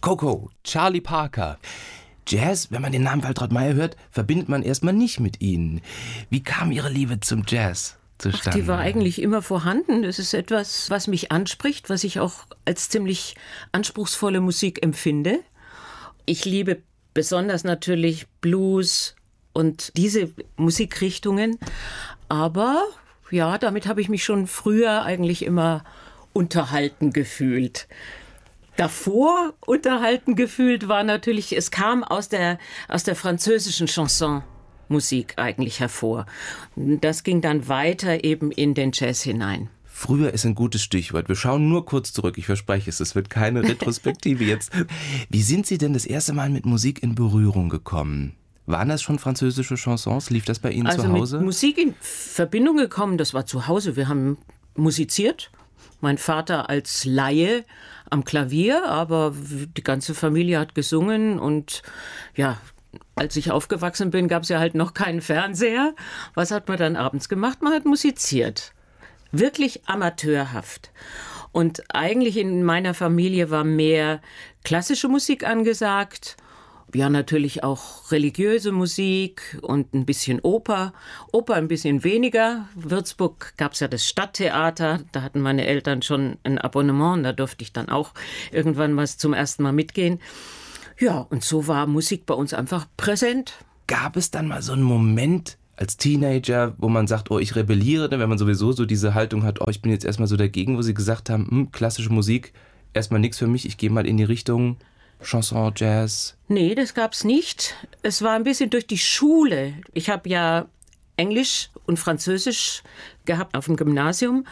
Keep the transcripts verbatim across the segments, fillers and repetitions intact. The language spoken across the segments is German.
Coco, Charlie Parker. Jazz, wenn man den Namen Waltraud Mayer hört, verbindet man erstmal nicht mit Ihnen. Wie kam Ihre Liebe zum Jazz zustande? Ach, die war eigentlich immer vorhanden. Das ist etwas, was mich anspricht, was ich auch als ziemlich anspruchsvolle Musik empfinde. Ich liebe besonders natürlich Blues und diese Musikrichtungen. Aber ja, damit habe ich mich schon früher eigentlich immer unterhalten gefühlt. Davor unterhalten gefühlt war natürlich, es kam aus der, aus der französischen Chansonmusik eigentlich hervor. Das ging dann weiter eben in den Jazz hinein. Früher ist ein gutes Stichwort. Wir schauen nur kurz zurück. Ich verspreche es, es wird keine Retrospektive jetzt. Wie sind Sie denn das erste Mal mit Musik in Berührung gekommen? Waren das schon französische Chansons? Lief das bei Ihnen also zu Hause? Mit Musik in Verbindung gekommen, das war zu Hause. Wir haben musiziert. Mein Vater als Laie am Klavier, aber die ganze Familie hat gesungen und ja, als ich aufgewachsen bin, gab es ja halt noch keinen Fernseher. Was hat man dann abends gemacht? Man hat musiziert. Wirklich amateurhaft. Und eigentlich in meiner Familie war mehr klassische Musik angesagt. Ja, natürlich auch religiöse Musik und ein bisschen Oper. Oper ein bisschen weniger. In Würzburg gab es ja das Stadttheater. Da hatten meine Eltern schon ein Abonnement. Da durfte ich dann auch irgendwann mal zum ersten Mal mitgehen. Ja, und so war Musik bei uns einfach präsent. Gab es dann mal so einen Moment als Teenager, wo man sagt, oh, ich rebelliere, wenn man sowieso so diese Haltung hat, oh, ich bin jetzt erstmal so dagegen, wo Sie gesagt haben, hm, klassische Musik, erstmal nichts für mich, ich gehe mal in die Richtung Chanson, Jazz? Nee, das gab's nicht. Es war ein bisschen durch die Schule. Ich habe ja Englisch und Französisch gehabt auf dem Gymnasium.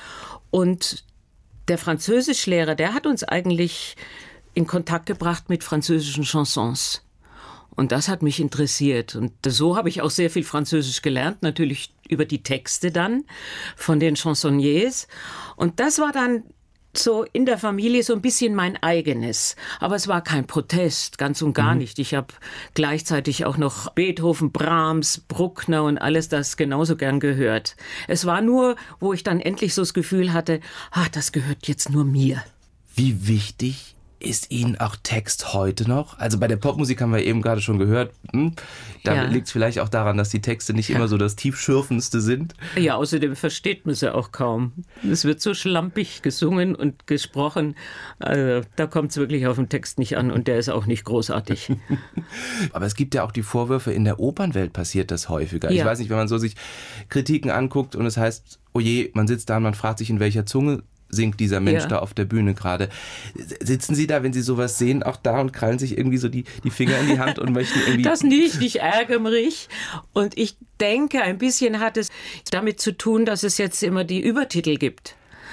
Und der Französischlehrer, der hat uns eigentlich in Kontakt gebracht mit französischen Chansons. Und das hat mich interessiert. Und so habe ich auch sehr viel Französisch gelernt, natürlich über die Texte dann von den Chansonniers. Und das war dann so in der Familie so ein bisschen mein eigenes. Aber es war kein Protest, ganz und gar mhm. nicht. Ich habe gleichzeitig auch noch Beethoven, Brahms, Bruckner und alles das genauso gern gehört. Es war nur, wo ich dann endlich so das Gefühl hatte, ah, das gehört jetzt nur mir. Wie wichtig ist Ihnen auch Text heute noch? Also bei der Popmusik haben wir eben gerade schon gehört, hm, da ja. liegt es vielleicht auch daran, dass die Texte nicht ja. immer so das tiefschürfendste sind. Ja, außerdem versteht man sie auch kaum. Es wird so schlampig gesungen und gesprochen. Also da kommt es wirklich auf den Text nicht an und der ist auch nicht großartig. Aber es gibt ja auch die Vorwürfe, in der Opernwelt passiert das häufiger. Ja. Ich weiß nicht, wenn man so sich Kritiken anguckt und es heißt, oh je, man sitzt da und man fragt sich, in welcher Zunge singt dieser Mensch ja. da auf der Bühne gerade. Sitzen Sie da, wenn Sie sowas sehen, auch da und krallen sich irgendwie so die, die Finger in die Hand und möchten irgendwie... Das nicht, ich ärgere mich. Und ich denke, ein bisschen hat es damit zu tun, dass es jetzt immer die Übertitel gibt.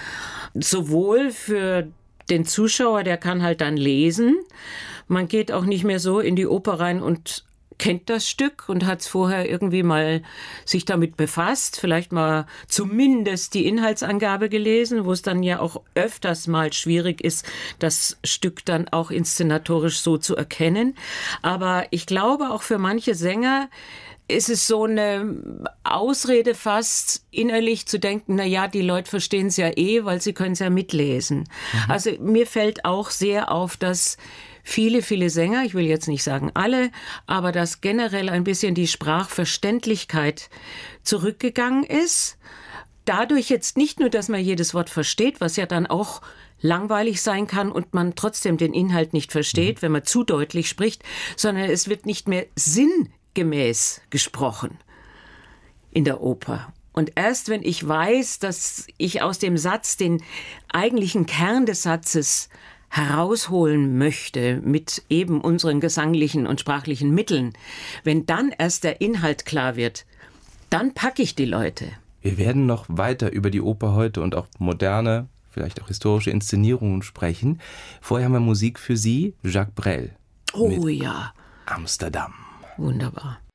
Sowohl für den Zuschauer, der kann halt dann lesen. Man geht auch nicht mehr so in die Oper rein und kennt das Stück und hat es vorher irgendwie mal sich damit befasst, vielleicht mal zumindest die Inhaltsangabe gelesen, wo es dann ja auch öfters mal schwierig ist, das Stück dann auch inszenatorisch so zu erkennen. Aber ich glaube, auch für manche Sänger ist es so eine Ausrede fast, innerlich zu denken, na ja, die Leute verstehen es ja eh, weil sie können es ja mitlesen. Mhm. Also mir fällt auch sehr auf, dass viele, viele Sänger, ich will jetzt nicht sagen alle, aber dass generell ein bisschen die Sprachverständlichkeit zurückgegangen ist. Dadurch jetzt nicht nur, dass man jedes Wort versteht, was ja dann auch langweilig sein kann und man trotzdem den Inhalt nicht versteht, mhm. wenn man zu deutlich spricht, sondern es wird nicht mehr sinngemäß gesprochen in der Oper. Und erst wenn ich weiß, dass ich aus dem Satz den eigentlichen Kern des Satzes herausholen möchte mit eben unseren gesanglichen und sprachlichen Mitteln, wenn dann erst der Inhalt klar wird, dann packe ich die Leute. Wir werden noch weiter über die Oper heute und auch moderne, vielleicht auch historische Inszenierungen sprechen. Vorher haben wir Musik für Sie, Jacques Brel. Oh ja. Amsterdam. Wunderbar.